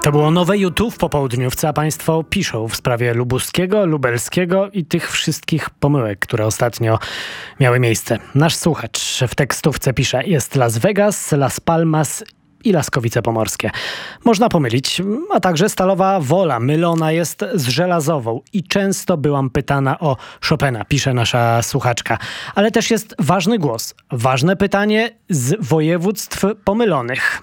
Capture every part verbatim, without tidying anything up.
To było nowe YouTube w popołudniówce, a państwo piszą w sprawie lubuskiego, lubelskiego i tych wszystkich pomyłek, które ostatnio miały miejsce. Nasz słuchacz w tekstówce pisze: jest Las Vegas, Las Palmas i Laskowice Pomorskie. Można pomylić, a także Stalowa Wola mylona jest z Żelazową i często byłam pytana o Chopina, pisze nasza słuchaczka. Ale też jest ważny głos, ważne pytanie z województw pomylonych.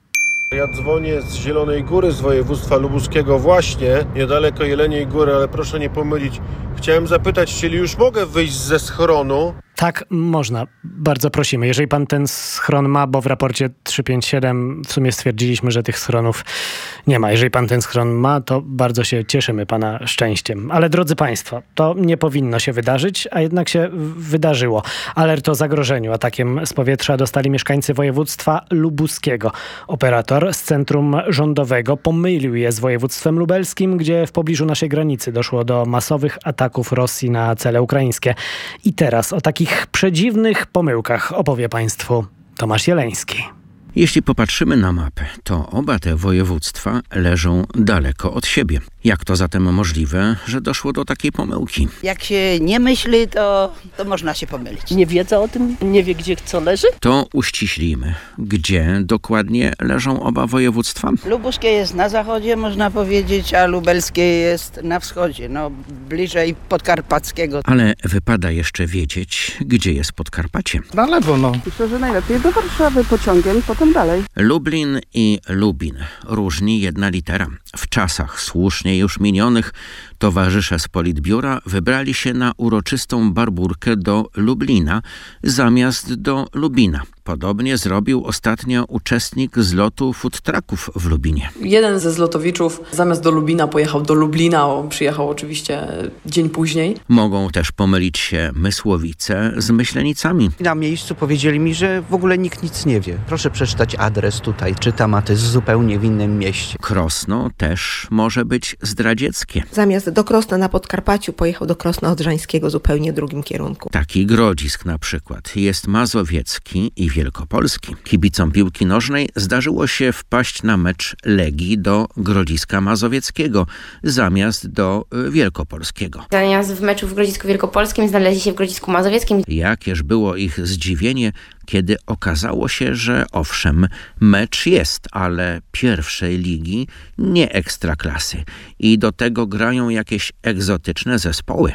Ja dzwonię z Zielonej Góry, z województwa lubuskiego właśnie, niedaleko Jeleniej Góry, ale proszę nie pomylić. Chciałem zapytać, czyli już mogę wyjść ze schronu? Tak, można. Bardzo prosimy. Jeżeli pan ten schron ma, bo w raporcie trzysta pięćdziesiąt siedem w sumie stwierdziliśmy, że tych schronów nie ma. Jeżeli pan ten schron ma, to bardzo się cieszymy pana szczęściem. Ale drodzy państwo, to nie powinno się wydarzyć, a jednak się wydarzyło. Alert o zagrożeniu atakiem z powietrza dostali mieszkańcy województwa lubuskiego. Operator z centrum rządowego pomylił je z województwem lubelskim, gdzie w pobliżu naszej granicy doszło do masowych ataków Rosji na cele ukraińskie. I teraz o takich przedziwnych pomyłkach opowie państwu Tomasz Jeleński. Jeśli popatrzymy na mapę, to oba te województwa leżą daleko od siebie. Jak to zatem możliwe, że doszło do takiej pomyłki? Jak się nie myśli, to, to można się pomylić. Nie wiedza o tym, nie wie gdzie co leży? To uściślimy. Gdzie dokładnie leżą oba województwa? Lubuskie jest na zachodzie, można powiedzieć, a lubelskie jest na wschodzie, no bliżej podkarpackiego. Ale wypada jeszcze wiedzieć, gdzie jest Podkarpacie. Na lewo, no. Myślę, że najlepiej do Warszawy pociągiem, potem dalej. Lublin i Lubin. Różni jedna litera. W czasach słusznie już minionych towarzysze z Politbiura wybrali się na uroczystą barburkę do Lublina zamiast do Lubina. Podobnie zrobił ostatnio uczestnik zlotu food trucków w Lubinie. Jeden ze zlotowiczów zamiast do Lubina pojechał do Lublina, on przyjechał oczywiście dzień później. Mogą też pomylić się Mysłowice z Myślenicami. Na miejscu powiedzieli mi, że w ogóle nikt nic nie wie. Proszę przeczytać adres tutaj, czytam, a to jest zupełnie w innym mieście. Krosno też może być zdradzieckie. Zamiast do Krosna na Podkarpaciu pojechał do Krosna Odrzańskiego zupełnie drugim kierunku. Taki Grodzisk na przykład jest mazowiecki i wielkopolski. Kibicom piłki nożnej zdarzyło się wpaść na mecz Legii do Grodziska Mazowieckiego zamiast do Wielkopolskiego. Zamiast w meczu w Grodzisku Wielkopolskim znaleźli się w Grodzisku Mazowieckim. Jakież było ich zdziwienie, kiedy okazało się, że owszem, mecz jest, ale pierwszej ligi, nie ekstraklasy. I do tego grają jakieś egzotyczne zespoły.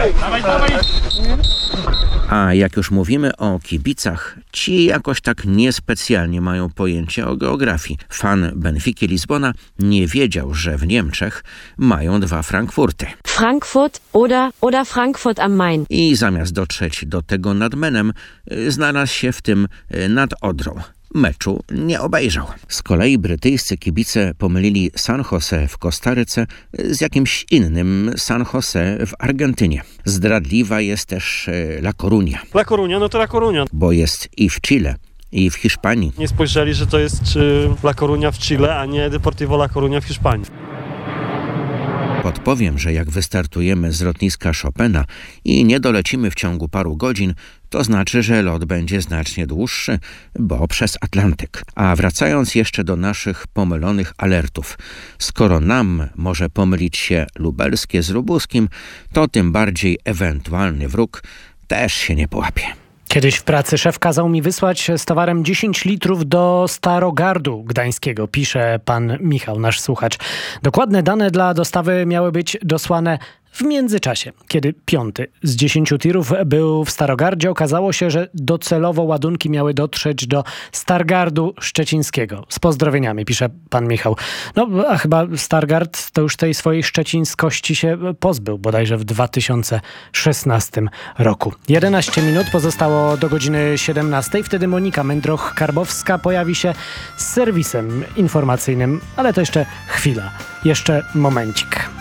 A jak już mówimy o kibicach, ci jakoś tak niespecjalnie mają pojęcie o geografii. Fan Benfiki Lizbona nie wiedział, że w Niemczech mają dwa Frankfurty. Frankfurt oder, oder Frankfurt am Main. I zamiast dotrzeć do tego nad Menem, znalazł się w tym nad Odrą. Meczu nie obejrzał. Z kolei brytyjscy kibice pomylili San Jose w Kostaryce z jakimś innym San Jose w Argentynie. Zdradliwa jest też La Coruña. La Coruña, no to La Coruña. Bo jest i w Chile, i w Hiszpanii. Nie spojrzeli, że to jest czy La Coruña w Chile, a nie Deportivo La Coruña w Hiszpanii. Podpowiem, że jak wystartujemy z lotniska Chopina i nie dolecimy w ciągu paru godzin, to znaczy, że lot będzie znacznie dłuższy, bo przez Atlantyk. A wracając jeszcze do naszych pomylonych alertów, skoro nam może pomylić się lubelskie z lubuskim, to tym bardziej ewentualny wróg też się nie połapie. Kiedyś w pracy szef kazał mi wysłać z towarem dziesięć litrów do Starogardu Gdańskiego, pisze pan Michał, nasz słuchacz. Dokładne dane dla dostawy miały być dosłane w międzyczasie. Kiedy piąty z dziesięciu tirów był w Starogardzie, okazało się, że docelowo ładunki miały dotrzeć do Stargardu Szczecińskiego. Z pozdrowieniami, pisze pan Michał. No, a chyba Stargard to już tej swojej szczecińskości się pozbył, bodajże w dwa tysiące szesnastym roku. jedenaście minut pozostało do godziny siedemnastej. Wtedy Monika Mędroch-Karbowska pojawi się z serwisem informacyjnym, ale to jeszcze chwila, jeszcze momencik.